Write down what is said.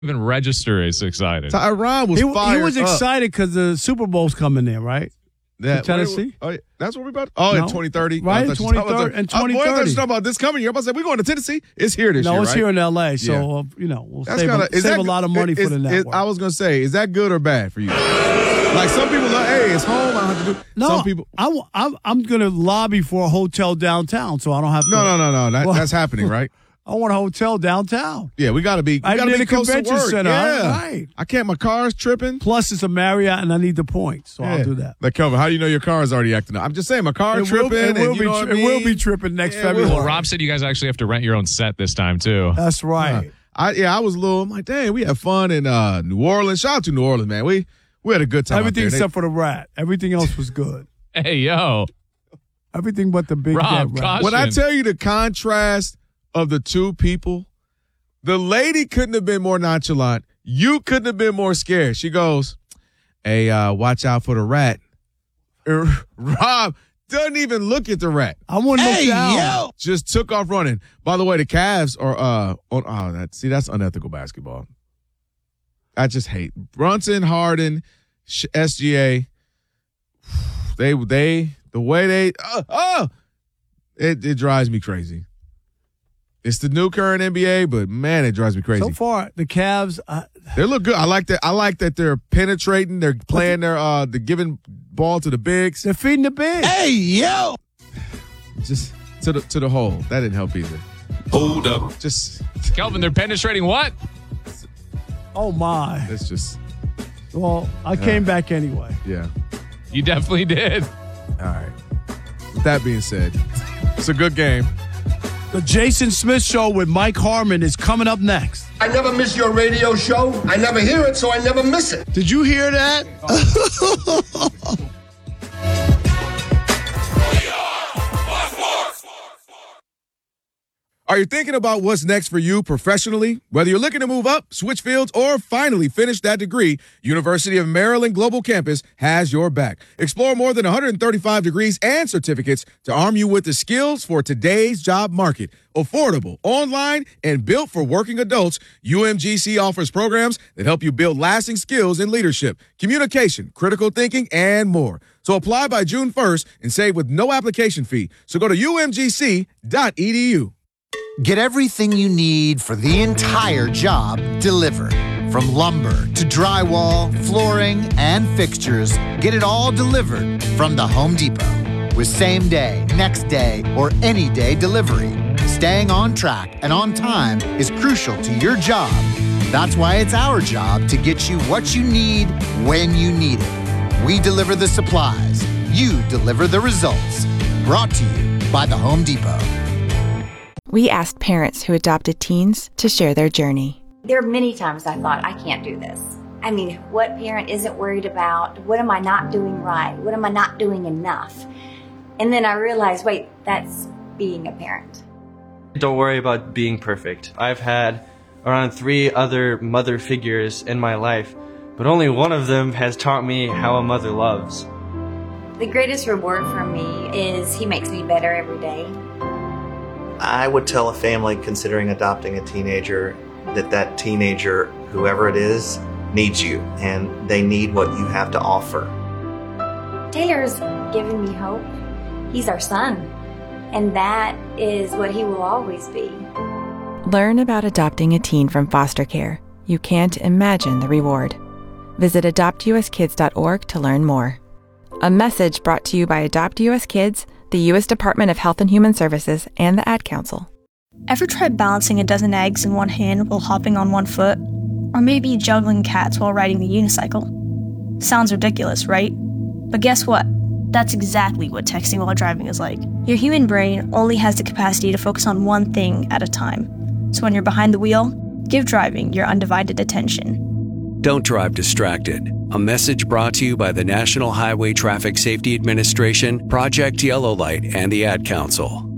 Even register is excited. Tyron was fired He was up. excited because the Super Bowl's coming there, right? That, Tennessee? That's what we're about. In 2030, right? In 2030, and 2030. I talking about this coming year. I said we're going to Tennessee. It's here this year. No, it's right? here in L.A. So we'll save a lot of money for the network. I was going to say, is that good or bad for you? Like some people, hey, it's home. I don't have to do. No, some people. I'm going to lobby for a hotel downtown, so I don't have to. No. That's happening, right? I want a hotel downtown. Yeah, we got to be. We got to be close to convention work. center. Yeah, right. I can't. My car's tripping. Plus, it's a Marriott, and I need the points, so I'll do that. Like Kelvin, how do you know your car is already acting up? I'm just saying, my car's tripping. It will be tripping next February. Well, Rob said you guys actually have to rent your own set this time too. That's right. I was a little. I'm like, dang, we had fun in New Orleans. Shout out to New Orleans, man. We had a good time. Everything out there. except for the rat. Everything else was good. Hey, yo. Everything but the big Rob, dead rat. When I tell you the contrast of the two people, the lady couldn't have been more nonchalant. You couldn't have been more scared. She goes, hey, watch out for the rat. Rob doesn't even look at the rat. I wouldn't look down. Yo. Just took off running. By the way, the Cavs are that's unethical basketball. I just hate Brunson, Harden, SGA. It drives me crazy. It's the new current NBA, but man, it drives me crazy. So far, the Cavs, they look good. I like that they're penetrating. They're playing they're giving ball to the bigs. They're feeding the bigs. Hey, yo! Just to the hole. That didn't help either. Hold up. Just Kelvin, they're penetrating what? Oh my! It's just. Well, I came back anyway. Yeah. You definitely did. All right. With that being said, it's a good game. The Jason Smith Show with Mike Harmon is coming up next. I never miss your radio show. I never hear it, so I never miss it. Did you hear that? Are you thinking about what's next for you professionally? Whether you're looking to move up, switch fields, or finally finish that degree, University of Maryland Global Campus has your back. Explore more than 135 degrees and certificates to arm you with the skills for today's job market. Affordable, online, and built for working adults, UMGC offers programs that help you build lasting skills in leadership, communication, critical thinking, and more. So apply by June 1st and save with no application fee. So go to umgc.edu. Get everything you need for the entire job delivered. From lumber to drywall, flooring, and fixtures, get it all delivered from the Home Depot. With same day, next day, or any day delivery, staying on track and on time is crucial to your job. That's why it's our job to get you what you need when you need it. We deliver the supplies. You deliver the results. Brought to you by the Home Depot. We asked parents who adopted teens to share their journey. There are many times I thought, I can't do this. I mean, what parent isn't worried about? What am I not doing right? What am I not doing enough? And then I realized, wait, that's being a parent. Don't worry about being perfect. I've had around 3 other mother figures in my life, but only one of them has taught me how a mother loves. The greatest reward for me is he makes me better every day. I would tell a family considering adopting a teenager that teenager, whoever it is, needs you, and they need what you have to offer. Taylor's given me hope. He's our son, and that is what he will always be. Learn about adopting a teen from foster care. You can't imagine the reward. Visit adoptuskids.org to learn more. A message brought to you by Adopt US Kids, the U.S. Department of Health and Human Services, and the Ad Council. Ever tried balancing a dozen eggs in one hand while hopping on one foot? Or maybe juggling cats while riding the unicycle? Sounds ridiculous, right? But guess what? That's exactly what texting while driving is like. Your human brain only has the capacity to focus on one thing at a time. So when you're behind the wheel, give driving your undivided attention. Don't drive distracted. A message brought to you by the National Highway Traffic Safety Administration, Project Yellow Light, and the Ad Council.